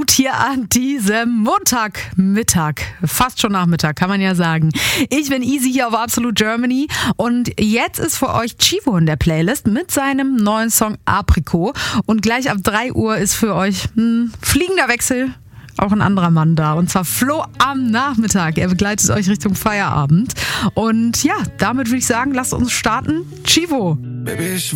gut hier an diesem Montagmittag. Fast schon Nachmittag, kann man ja sagen. Ich bin Easy hier auf Absolute Germany und jetzt ist für euch Chivo in der Playlist mit seinem neuen Song Aprikot. Und gleich ab 3 Uhr ist für euch fliegender Wechsel. Auch ein anderer Mann da, und zwar Flo am Nachmittag. Er begleitet euch Richtung Feierabend. Und ja, damit würde ich sagen, lasst uns starten. Chivo. Baby, ich